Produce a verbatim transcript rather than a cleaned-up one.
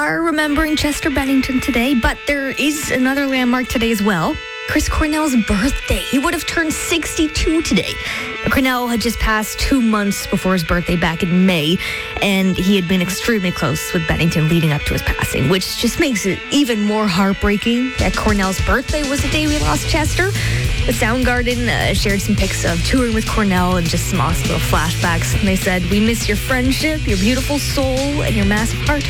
are remembering Chester Bennington today, but there is another landmark today as well. Chris Cornell's birthday. He would have turned sixty-two today. Cornell had just passed two months before his birthday back in May, and he had been extremely close with Bennington leading up to his passing, which just makes it even more heartbreaking that Cornell's birthday was the day we lost Chester. The Soundgarden uh, shared some pics of touring with Cornell and just some awesome little flashbacks. And they said, "We miss your friendship, your beautiful soul, and your massive heart."